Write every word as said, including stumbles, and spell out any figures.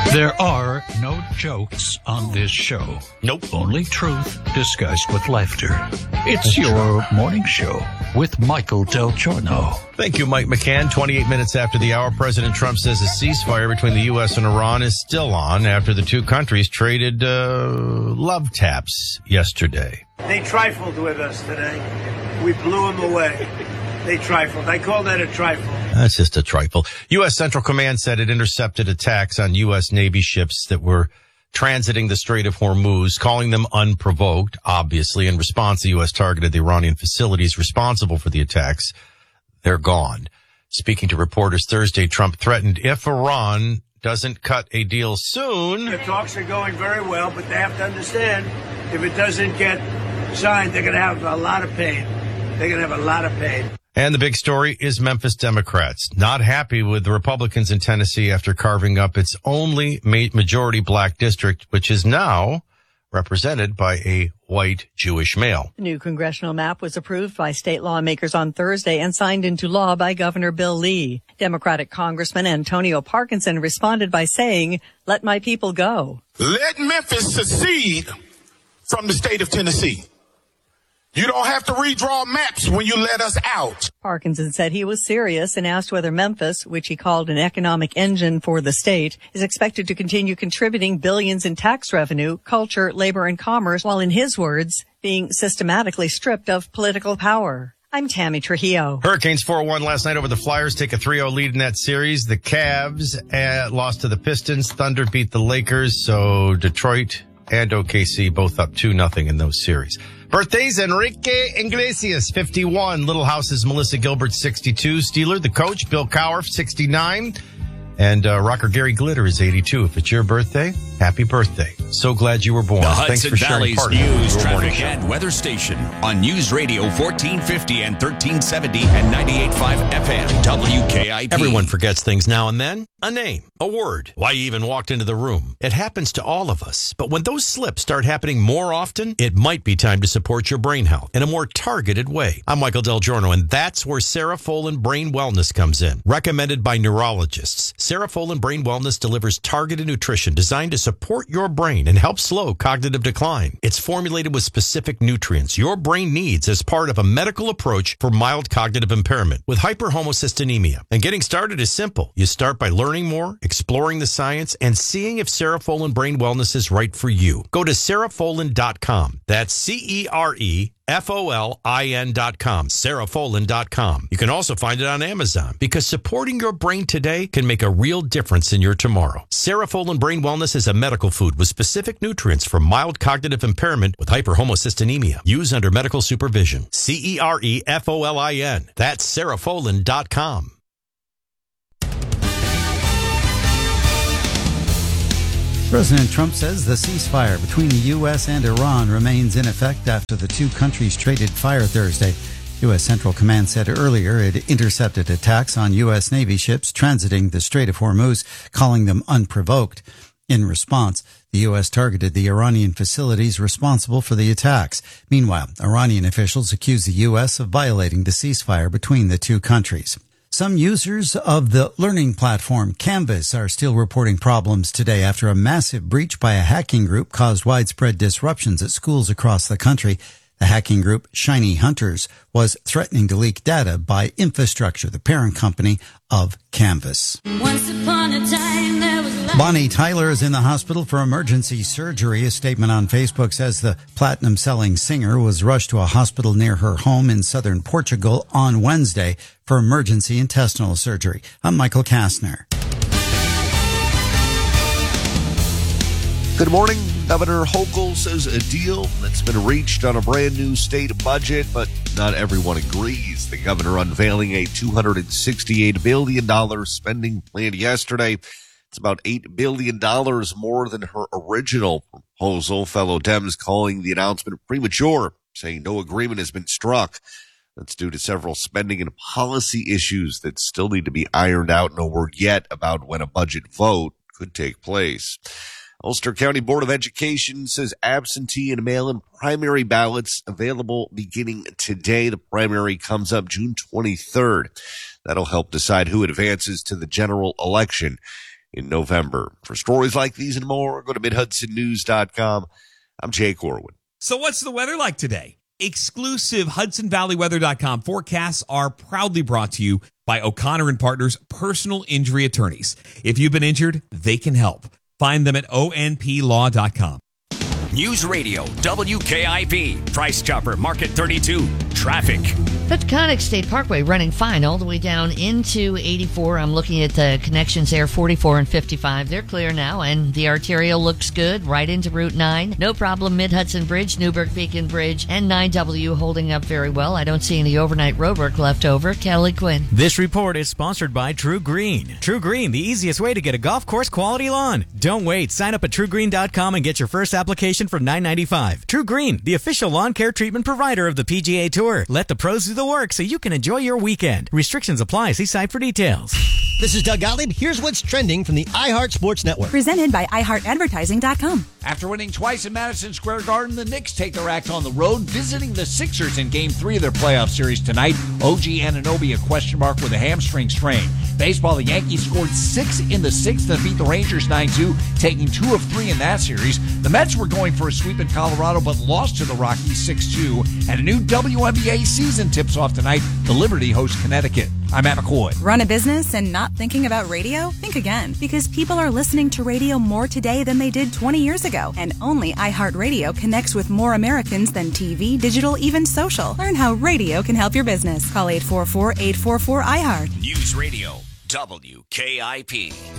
There are no jokes on this show. Nope. Only truth disguised with laughter. It's your morning show with Michael Del Giorno. Thank you, Mike McCann. twenty-eight minutes after the hour, President Trump says a ceasefire between the U S and Iran is still on after the two countries traded uh, love taps yesterday. They trifled with us today. We blew them away. They trifled. I call that a trifle. That's just a trifle. U S. Central Command said it intercepted attacks on U S. Navy ships that were transiting the Strait of Hormuz, calling them unprovoked. Obviously, in response, the U S targeted the Iranian facilities responsible for the attacks. They're gone. Speaking to reporters Thursday, Trump threatened if Iran doesn't cut a deal soon. The talks are going very well, but they have to understand if it doesn't get signed, they're going to have a lot of pain. They're going to have a lot of pain. And the big story is Memphis Democrats not happy with the Republicans in Tennessee after carving up its only majority black district, which is now represented by a white Jewish male. The new congressional map was approved by state lawmakers on Thursday and signed into law by Governor Bill Lee. Democratic Congressman Antonio Parkinson responded by saying, "Let my people go." Let Memphis secede from the state of Tennessee. You don't have to redraw maps when you let us out. Parkinson said he was serious and asked whether Memphis, which he called an economic engine for the state, is expected to continue contributing billions in tax revenue, culture, labor, and commerce, while in his words, being systematically stripped of political power. I'm Tammy Trujillo. Hurricanes four one last night over the Flyers, take a three oh lead in that series. The Cavs uh, lost to the Pistons. Thunder beat the Lakers, so Detroit and O K C both up two nothing in those series. Birthdays, Enrique Iglesias, fifty-one. Little House's Melissa Gilbert, sixty-two. Steeler, the coach, Bill Cowher, sixty-nine. And uh, rocker Gary Glitter is eighty-two. If it's your birthday, happy birthday. So glad you were born. The Thanks Hudson for sharing Valley's part of news, your morning traffic, show. and weather station on News Radio fourteen fifty and thirteen seventy and ninety-eight point five F M, W K I P. Everyone forgets things now and then. A name, a word, why you even walked into the room. It happens to all of us. But when those slips start happening more often, it might be time to support your brain health in a more targeted way. I'm Michael Del Giorno, and that's where Serafolin Brain Wellness comes in. Recommended by neurologists, Serafolin Brain Wellness delivers targeted nutrition designed to support your brain and help slow cognitive decline. It's formulated with specific nutrients your brain needs as part of a medical approach for mild cognitive impairment with hyperhomocystinemia. And getting started is simple. You start by learning more, exploring the science, and seeing if Serafolin Brain Wellness is right for you. Go to Serafolin dot com. That's C E R E F O L I N dot com, Serafolin dot com. You can also find it on Amazon because supporting your brain today can make a real difference in your tomorrow. Serafolin Brain Wellness is a medical food with specific nutrients for mild cognitive impairment with hyperhomocystinemia. Use under medical supervision. C E R E F O L I N. That's Serafolin dot com. President Trump says the ceasefire between the U S and Iran remains in effect after the two countries traded fire Thursday. U S. Central Command said earlier it intercepted attacks on U S. Navy ships transiting the Strait of Hormuz, calling them unprovoked. In response, the U S targeted the Iranian facilities responsible for the attacks. Meanwhile, Iranian officials accuse the U S of violating the ceasefire between the two countries. Some users of the learning platform Canvas are still reporting problems today after a massive breach by a hacking group caused widespread disruptions at schools across the country. The hacking group Shiny Hunters was threatening to leak data by Infrastructure, the parent company of Canvas. Once upon a time there was life. Bonnie Tyler is in the hospital for emergency surgery. A statement on Facebook says the platinum-selling singer was rushed to a hospital near her home in southern Portugal on Wednesday for emergency intestinal surgery. I'm Michael Kastner. Good morning. Governor Hochul says a deal that's been reached on a brand new state budget, but not everyone agrees. The governor unveiling a two hundred sixty-eight billion dollars spending plan yesterday. It's about eight billion dollars more than her original proposal. Fellow Dems calling the announcement premature, saying no agreement has been struck. That's due to several spending and policy issues that still need to be ironed out. No word yet about when a budget vote could take place. Ulster County Board of Education says absentee and mail-in primary ballots available beginning today. The primary comes up June twenty-third. That'll help decide who advances to the general election. in November. For stories like these and more, go to mid hudson news dot com. I'm Jake Orwin. So what's the weather like today? Exclusive Hudson Valley Weather dot com forecasts are proudly brought to you by O'Connor and Partners Personal Injury Attorneys. If you've been injured, they can help. Find them at O N P law dot com. News Radio, W K I P, Price Chopper, Market thirty-two, traffic. Peconic State Parkway running fine all the way down into eighty-four. I'm looking at the connections there, forty-four and fifty-five. They're clear now, and the arterial looks good right into Route nine. No problem, Mid-Hudson Bridge, Newburgh Beacon Bridge, and nine W holding up very well. I don't see any overnight roadwork left over. Kelly Quinn. This report is sponsored by True Green. True Green, the easiest way to get a golf course quality lawn. Don't wait. Sign up at true green dot com and get your first application for nine ninety-five. True Green, the official lawn care treatment provider of the P G A Tour. Let the pros do the work so you can enjoy your weekend. Restrictions apply. See site for details. This is Doug Gottlieb. Here's what's trending from the iHeart Sports Network. Presented by i heart advertising dot com. After winning twice in Madison Square Garden, the Knicks take their act on the road, visiting the Sixers in Game three of their playoff series tonight. O G Anunoby a question mark with a hamstring strain. Baseball, the Yankees scored six in the sixth and beat the Rangers nine two, taking two of three in that series. The Mets were going for a sweep in Colorado, but lost to the Rockies six two. And a new W N B A season tips off tonight. The Liberty hosts Connecticut. I'm Matt McCoy. Run a business and not thinking about radio? Think again, because people are listening to radio more today than they did twenty years ago. And only iHeartRadio connects with more Americans than T V, digital, even social. Learn how radio can help your business. Call eight four four, eight four four, I heart. News Radio, W K I P.